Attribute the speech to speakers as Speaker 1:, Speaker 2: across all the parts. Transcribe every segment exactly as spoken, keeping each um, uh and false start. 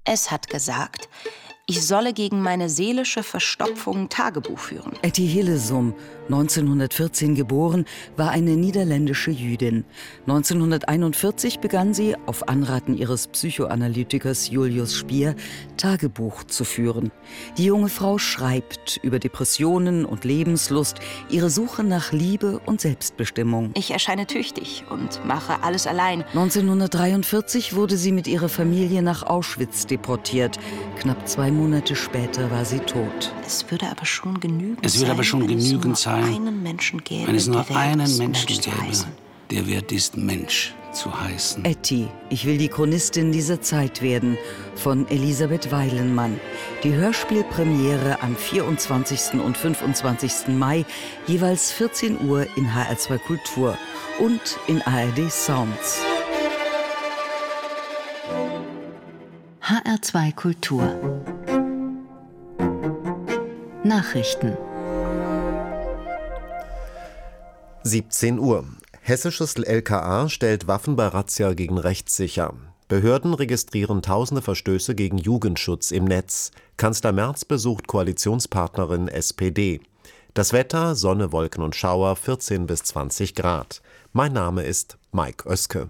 Speaker 1: Es hat gesagt, ich solle gegen meine seelische Verstopfung Tagebuch führen.
Speaker 2: Etty Hillesum, neunzehnhundertvierzehn geboren, war eine niederländische Jüdin. neunzehnhunderteinundvierzig begann sie, auf Anraten ihres Psychoanalytikers Julius Spier, Tagebuch zu führen. Die junge Frau schreibt über Depressionen und Lebenslust, ihre Suche nach Liebe und Selbstbestimmung.
Speaker 1: Ich erscheine tüchtig und mache alles allein.
Speaker 2: neunzehnhundertdreiundvierzig wurde sie mit ihrer Familie nach Auschwitz deportiert. Knapp zwei Monate später war sie tot.
Speaker 1: Es würde aber schon genügend
Speaker 3: es würde
Speaker 1: sein,
Speaker 3: aber schon
Speaker 1: wenn
Speaker 3: genügend
Speaker 1: es nur
Speaker 3: sein,
Speaker 1: einen Menschen gäbe,
Speaker 3: wenn es nur
Speaker 1: der wert
Speaker 3: einen
Speaker 1: ist,
Speaker 3: Menschen
Speaker 1: Mensch zu
Speaker 3: gäbe,
Speaker 1: heißen.
Speaker 3: der wert ist, Mensch zu heißen.
Speaker 2: Etty, ich will die Chronistin dieser Zeit werden, von Elisabeth Weilenmann. Die Hörspielpremiere am vierundzwanzigsten und fünfundzwanzigsten Mai, jeweils vierzehn Uhr in H R zwei Kultur und in A R D Sounds.
Speaker 4: H R zwei Kultur Nachrichten.
Speaker 5: siebzehn Uhr. Hessisches L K A stellt Waffen bei Razzia gegen rechts sicher. Behörden registrieren tausende Verstöße gegen Jugendschutz im Netz. Kanzler Merz besucht Koalitionspartnerin S P D. Das Wetter, Sonne, Wolken und Schauer, vierzehn bis zwanzig Grad. Mein Name ist Mike Oeske.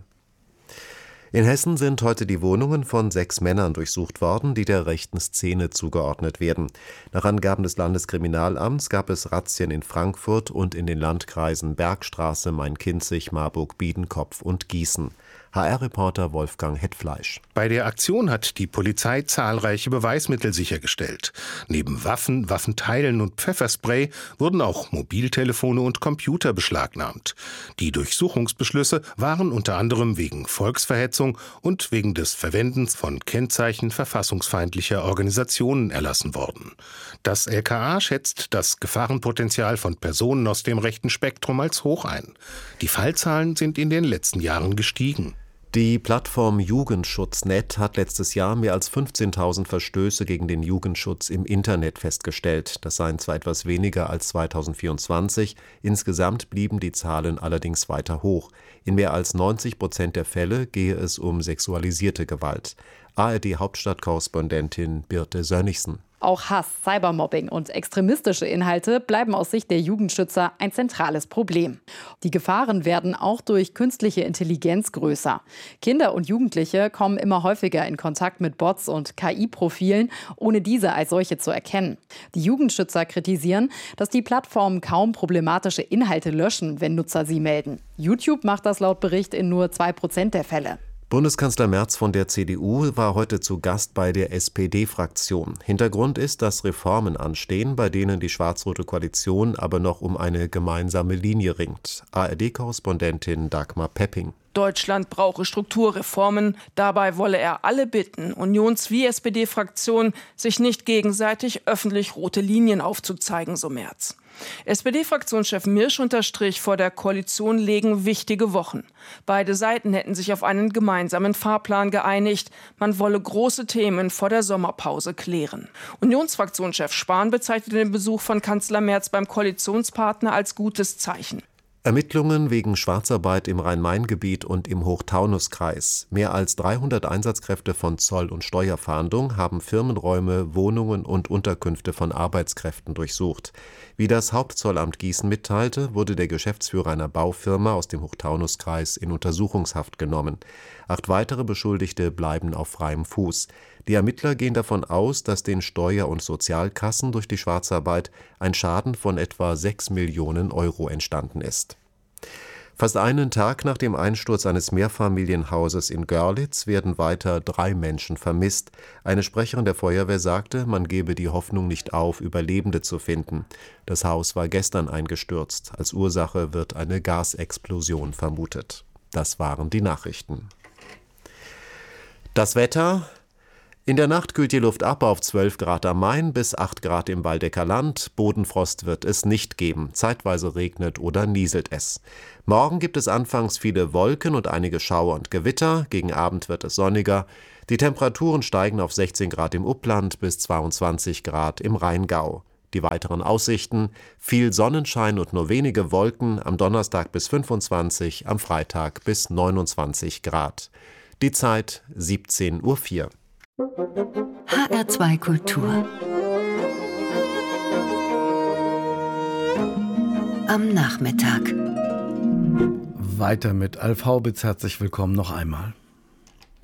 Speaker 5: In Hessen sind heute die Wohnungen von sechs Männern durchsucht worden, die der rechten Szene zugeordnet werden. Nach Angaben des Landeskriminalamts gab es Razzien in Frankfurt und in den Landkreisen Bergstraße, Main-Kinzig, Marburg, Biedenkopf und Gießen. H R-Reporter Wolfgang Hetfleisch.
Speaker 6: Bei der Aktion hat die Polizei zahlreiche Beweismittel sichergestellt. Neben Waffen, Waffenteilen und Pfefferspray wurden auch Mobiltelefone und Computer beschlagnahmt. Die Durchsuchungsbeschlüsse waren unter anderem wegen Volksverhetzung und wegen des Verwendens von Kennzeichen verfassungsfeindlicher Organisationen erlassen worden. Das L K A schätzt das Gefahrenpotenzial von Personen aus dem rechten Spektrum als hoch ein. Die Fallzahlen sind in den letzten Jahren gestiegen.
Speaker 5: Die Plattform Jugendschutz.net hat letztes Jahr mehr als fünfzehntausend Verstöße gegen den Jugendschutz im Internet festgestellt. Das seien zwar etwas weniger als zweitausendvierundzwanzig, insgesamt blieben die Zahlen allerdings weiter hoch. In mehr als neunzig Prozent der Fälle gehe es um sexualisierte Gewalt. A R D-Hauptstadtkorrespondentin Birte Sönnigsen.
Speaker 7: Auch Hass, Cybermobbing und extremistische Inhalte bleiben aus Sicht der Jugendschützer ein zentrales Problem. Die Gefahren werden auch durch künstliche Intelligenz größer. Kinder und Jugendliche kommen immer häufiger in Kontakt mit Bots und K I-Profilen, ohne diese als solche zu erkennen. Die Jugendschützer kritisieren, dass die Plattformen kaum problematische Inhalte löschen, wenn Nutzer sie melden. YouTube macht das laut Bericht in nur zwei Prozent der Fälle.
Speaker 5: Bundeskanzler Merz von der C D U war heute zu Gast bei der S P D-Fraktion. Hintergrund ist, dass Reformen anstehen, bei denen die schwarz-rote Koalition aber noch um eine gemeinsame Linie ringt. A R D-Korrespondentin Dagmar Pepping.
Speaker 8: Deutschland brauche Strukturreformen. Dabei wolle er alle bitten, Unions- wie S P D-Fraktion, sich nicht gegenseitig öffentlich rote Linien aufzuzeigen, so Merz. S P D-Fraktionschef Mirsch unterstrich, vor der Koalition legen wichtige Wochen. Beide Seiten hätten sich auf einen gemeinsamen Fahrplan geeinigt. Man wolle große Themen vor der Sommerpause klären. Unionsfraktionschef Spahn bezeichnete den Besuch von Kanzler Merz beim Koalitionspartner als gutes Zeichen.
Speaker 5: Ermittlungen wegen Schwarzarbeit im Rhein-Main-Gebiet und im Hochtaunuskreis. Mehr als dreihundert Einsatzkräfte von Zoll- und Steuerfahndung haben Firmenräume, Wohnungen und Unterkünfte von Arbeitskräften durchsucht. Wie das Hauptzollamt Gießen mitteilte, wurde der Geschäftsführer einer Baufirma aus dem Hochtaunuskreis in Untersuchungshaft genommen. Acht weitere Beschuldigte bleiben auf freiem Fuß. Die Ermittler gehen davon aus, dass den Steuer- und Sozialkassen durch die Schwarzarbeit ein Schaden von etwa sechs Millionen Euro entstanden ist. Fast einen Tag nach dem Einsturz eines Mehrfamilienhauses in Görlitz werden weiter drei Menschen vermisst. Eine Sprecherin der Feuerwehr sagte, man gebe die Hoffnung nicht auf, Überlebende zu finden. Das Haus war gestern eingestürzt. Als Ursache wird eine Gasexplosion vermutet. Das waren die Nachrichten. Das Wetter. In der Nacht kühlt die Luft ab auf zwölf Grad am Main bis acht Grad im Waldecker Land. Bodenfrost wird es nicht geben. Zeitweise regnet oder nieselt es. Morgen gibt es anfangs viele Wolken und einige Schauer und Gewitter. Gegen Abend wird es sonniger. Die Temperaturen steigen auf sechzehn Grad im Upland bis zweiundzwanzig Grad im Rheingau. Die weiteren Aussichten: viel Sonnenschein und nur wenige Wolken. Am Donnerstag bis fünfundzwanzig, am Freitag bis neunundzwanzig Grad. Die Zeit siebzehn Uhr vier.
Speaker 4: H R zwei Kultur am Nachmittag.
Speaker 9: Weiter mit Alf Haubitz. Herzlich willkommen noch einmal.